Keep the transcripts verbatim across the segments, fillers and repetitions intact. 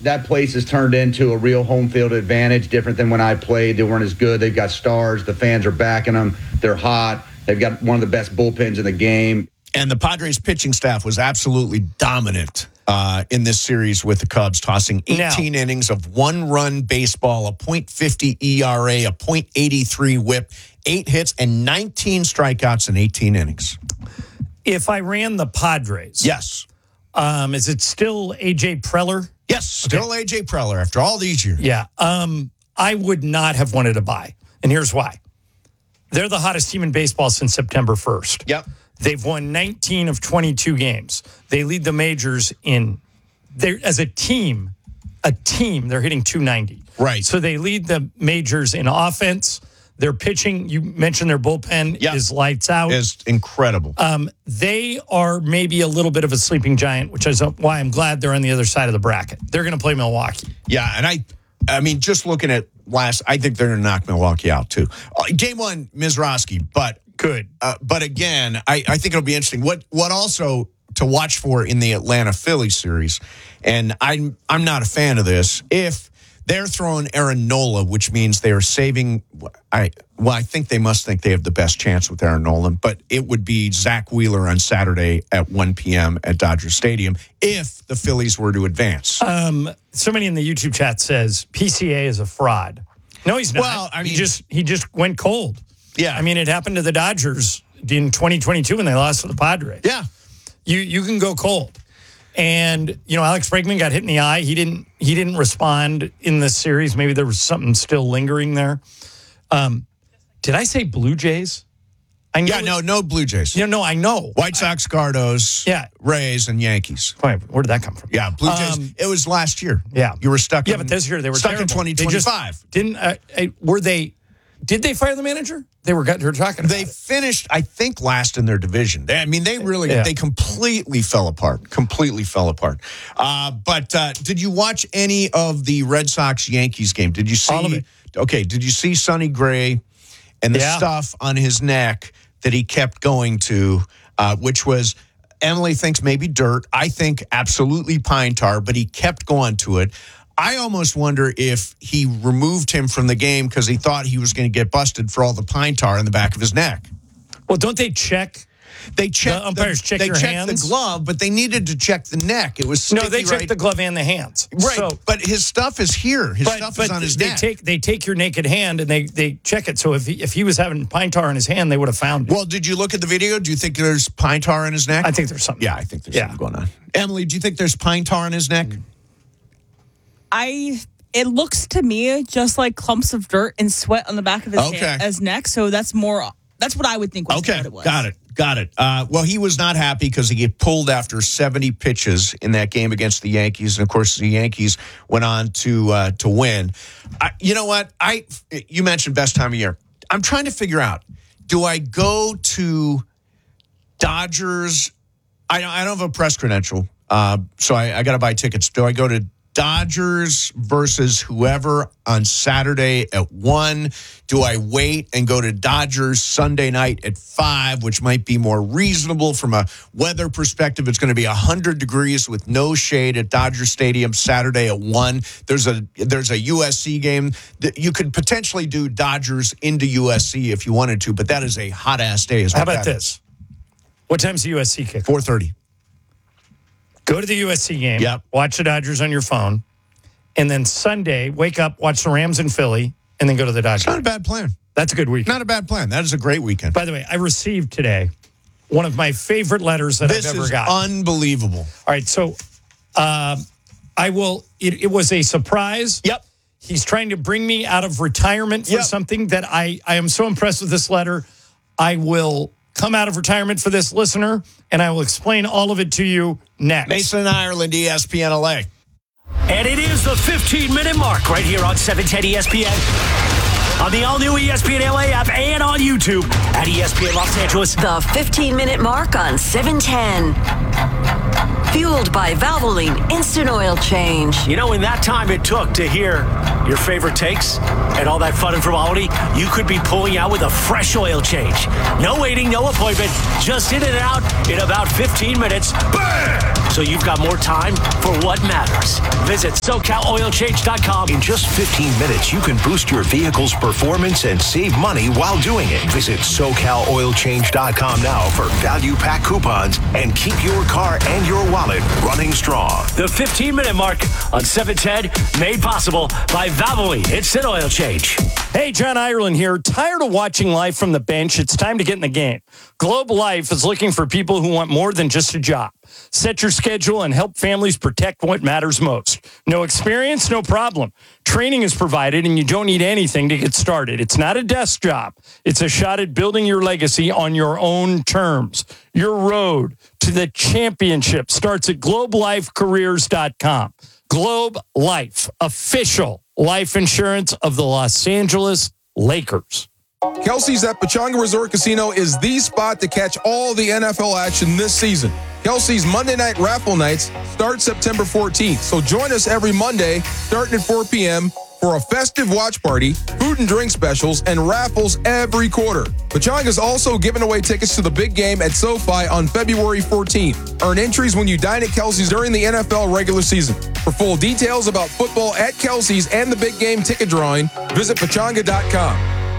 that place has turned into a real home field advantage, different than when I played. They weren't as good. They've got stars. The fans are backing them. They're hot. They've got one of the best bullpens in the game. And the Padres pitching staff was absolutely dominant uh, in this series with the Cubs, tossing eighteen now, innings of one-run baseball, a point five oh E R A, a point eight three whip, eight hits, and nineteen strikeouts in eighteen innings. If I ran the Padres, yes, um, is it still A J Preller? Yes, still okay. A J Preller after all these years. Yeah, um, I would not have wanted to buy, and here's why. They're the hottest team in baseball since September first. Yep. They've won nineteen of twenty-two games. They lead the majors in, they're, as a team, a team, they're hitting two ninety. Right. So they lead the majors in offense. Their pitching, you mentioned their bullpen yep. is lights out. Is incredible. Um, they are maybe a little bit of a sleeping giant, which is why I'm glad they're on the other side of the bracket. They're going to play Milwaukee. Yeah, and I I mean, just looking at last, I think they're going to knock Milwaukee out, too. Uh, game one, Mizrachi, but good. Uh, but again, I, I think it'll be interesting. What what also to watch for in the Atlanta Philly series, and I'm I'm not a fan of this, if they're throwing Aaron Nola, which means they are saving. I well, I think they must think they have the best chance with Aaron Nola, but it would be Zach Wheeler on Saturday at one p.m. at Dodger Stadium if the Phillies were to advance. Um, somebody in the YouTube chat says P C A is a fraud. No, he's not. Well, I mean, he just he just went cold. Yeah, I mean, it happened to the Dodgers in twenty twenty-two when they lost to the Padres. Yeah, you you can go cold. And, you know, Alex Bregman got hit in the eye. He didn't he didn't respond in this series. Maybe there was something still lingering there. Um, did I say Blue Jays? I know yeah, no, no Blue Jays. Yeah, no, I know. White Sox, Gardos, yeah. Rays, and Yankees. Where did that come from? Yeah, Blue Jays. Um, it was last year. Yeah. You were stuck yeah, in, but this year they were stuck terrible. in twenty twenty-five. Didn't, uh, were they, did they fire the manager? They were, they were talking about They it. finished, I think, last in their division. They, I mean, they really, yeah. they completely fell apart. Completely fell apart. Uh, but uh, did you watch any of the Red Sox-Yankees game? Did you see? All of it. Okay, did you see Sonny Gray and the yeah. stuff on his neck that he kept going to, uh, which was, Emily thinks maybe dirt. I think absolutely pine tar, but he kept going to it. I almost wonder if he removed him from the game because he thought he was going to get busted for all the pine tar in the back of his neck. Well, don't they check? They check the umpires the, check they your checked hands? the glove, but they needed to check the neck. It was sticky, no, they check right? the glove and the hands. Right, so, but his stuff is here. His but, stuff but is on his they neck. Take, they take your naked hand and they, they check it. So if he, if he was having pine tar in his hand, they would have found it. Well, did you look at the video? Do you think there's pine tar in his neck? I think there's something. Yeah, I think there's yeah. something going on. Emily, do you think there's pine tar in his neck? I... It looks to me just like clumps of dirt and sweat on the back of his, okay. hand, his neck. So that's more, that's what I would think was okay. what it was. Got it. Got it. Uh, well, he was not happy because he get pulled after seventy pitches in that game against the Yankees. And, of course, the Yankees went on to uh, to win. I, you know what? I You mentioned best time of year. I'm trying to figure out, do I go to Dodgers? I, I don't have a press credential, uh, so I, I got to buy tickets. Do I go to Dodgers versus whoever on Saturday at one? Do I wait and go to Dodgers Sunday night at five, which might be more reasonable from a weather perspective? It's going to be one hundred degrees with no shade at Dodger Stadium Saturday at one. There's a there's a U S C game that you could potentially do Dodgers into U S C if you wanted to, but that is a hot-ass day. How about this? What time's the U S C kick? four thirty. Go to the U S C game, yep. watch the Dodgers on your phone, and then Sunday, wake up, watch the Rams in Philly, and then go to the Dodgers. It's not a bad plan. That's a good weekend. Not a bad plan. That is a great weekend. By the way, I received today one of my favorite letters that this I've ever is got. Unbelievable. All right, so uh, I will, it, it was a surprise. Yep. He's trying to bring me out of retirement for yep. something that I, I am so impressed with this letter. I will come out of retirement for this listener, and I will explain all of it to you next. Mason Ireland, E S P N L A. And it is the fifteen-minute mark right here on seven ten E S P N. On the all-new E S P N L A app and on YouTube at E S P N Los Angeles. The fifteen-minute mark on seven ten. Fueled by Valvoline Instant Oil Change. You know, in that time it took to hear your favorite takes and all that fun and frivolity, you could be pulling out with a fresh oil change. No waiting, no appointment, just in and out in about fifteen minutes. Bam! so you've got more time for what matters. Visit SoCal Oil Change dot com. In just fifteen minutes, you can boost your vehicle's performance and save money while doing it. Visit SoCal Oil Change dot com now for value pack coupons and keep your car and your wallet running strong. The fifteen-minute mark on seven ten, made possible by Valvoline Instant Oil Change. Hey, John Ireland here. Tired of watching life from the bench? It's time to get in the game. Globe Life is looking for people who want more than just a job. Set your schedule and help families protect what matters most. No experience? No problem. Training is provided and you don't need anything to get started. It's not a desk job. It's a shot at building your legacy on your own terms. Your road to the championship starts at globe life careers dot com. Globe Life, official life insurance of the Los Angeles Lakers. Kelsey's at Pechanga Resort Casino is the spot to catch all the N F L action this season. Kelsey's Monday night raffle nights start September fourteenth. So join us every Monday starting at four p.m. for a festive watch party, food and drink specials, and raffles every quarter. Pechanga's also giving away tickets to the big game at SoFi on February fourteenth. Earn entries when you dine at Kelsey's during the N F L regular season. For full details about football at Kelsey's and the big game ticket drawing, visit Pechanga dot com.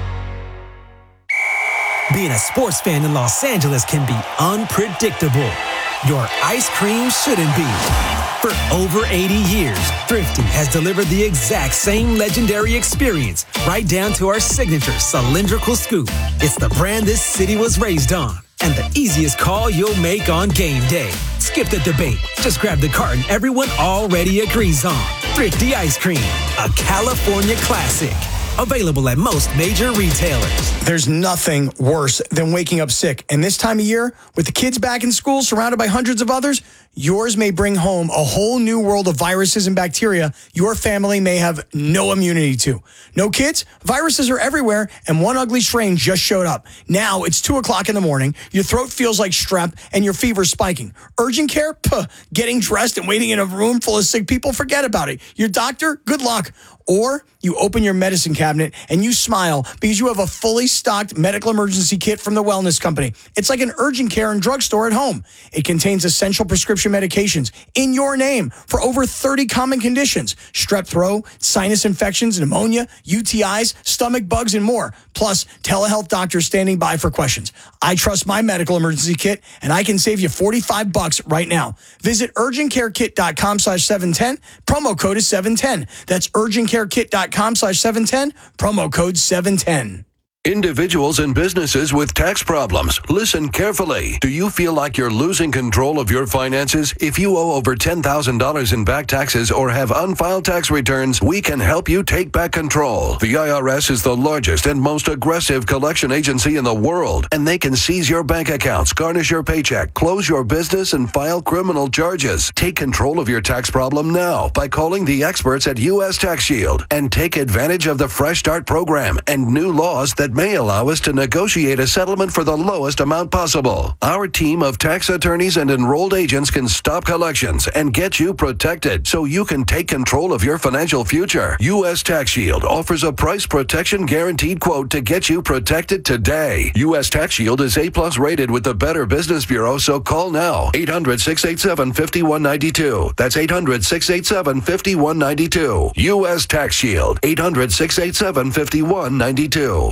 Being a sports fan in Los Angeles can be unpredictable. Your ice cream shouldn't be. For over eighty years, Thrifty has delivered the exact same legendary experience, right down to our signature cylindrical scoop. It's the brand this city was raised on, and the easiest call you'll make on game day. Skip the debate. Just grab the carton everyone already agrees on. Thrifty Ice Cream, a California classic. Available at most major retailers. There's nothing worse than waking up sick. And this time of year, with the kids back in school, surrounded by hundreds of others, yours may bring home a whole new world of viruses and bacteria your family may have no immunity to. No kids? Viruses are everywhere, and one ugly strain just showed up. Now it's two o'clock in the morning, your throat feels like strep, and your fever's spiking. Urgent care? Puh. Getting dressed and waiting in a room full of sick people? Forget about it. Your doctor? Good luck. Or you open your medicine cabinet and you smile because you have a fully stocked medical emergency kit from the Wellness Company. It's like an urgent care and drugstore at home. It contains essential prescription medications in your name for over thirty common conditions: strep throat, sinus infections, pneumonia, U T Is, stomach bugs, and more. Plus, telehealth doctors standing by for questions. I trust my medical emergency kit, and I can save you forty-five bucks right now. Visit urgent care kit dot com slash seven ten. Promo code is seven ten. That's urgent care kit dot com slash seven ten. Promo code seven ten. Individuals and businesses with tax problems, listen carefully. Do you feel like you're losing control of your finances? If you owe over ten thousand dollars in back taxes or have unfiled tax returns, we can help you take back control. The I R S is the largest and most aggressive collection agency in the world, and they can seize your bank accounts, garnish your paycheck, close your business, and file criminal charges. Take control of your tax problem now by calling the experts at U S Tax Shield and take advantage of the Fresh Start program and new laws that may allow us to negotiate a settlement for the lowest amount possible. Our team of tax attorneys and enrolled agents can stop collections and get you protected so you can take control of your financial future. U S Tax Shield offers a price protection guaranteed quote to get you protected today. U S Tax Shield is A plus rated with the Better Business Bureau, so call now. eight hundred, six eight seven, five one nine two. That's eight hundred, six eight seven, five one nine two. U S Tax Shield. eight hundred, six eight seven, five one nine two.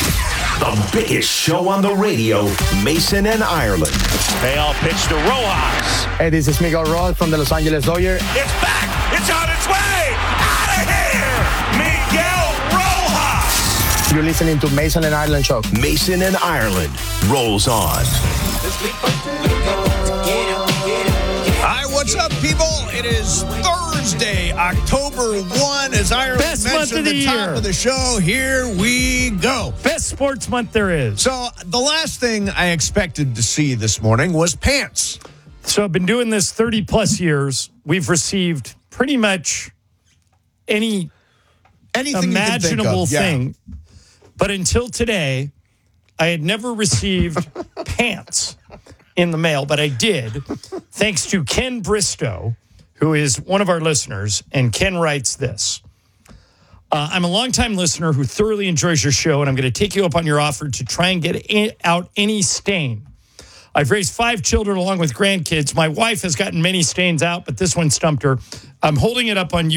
The biggest show on the radio, Mason and Ireland. They all pitch to Rojas. Hey, this is Miguel Rojas from the Los Angeles Dodgers. It's back. It's on its way. Out of here. Miguel Rojas. You're listening to Mason and Ireland Show. Mason and Ireland rolls on. Hi, what's up, people? It is Thursday, October first. As Ireland Best month mentioned of the at the top year. of the show, here we go. Best sports month there is. So the last thing I expected to see this morning was pants. So I've been doing this thirty plus years. We've received pretty much any Anything imaginable you can think of. Yeah. thing. But until today, I had never received pants in the mail, but I did, thanks to Ken Bristow, who is one of our listeners. And Ken writes this. Uh, I'm a longtime listener who thoroughly enjoys your show, and I'm going to take you up on your offer to try and get in, out any stain. I've raised five children along with grandkids. My wife has gotten many stains out, but this one stumped her. I'm holding it up on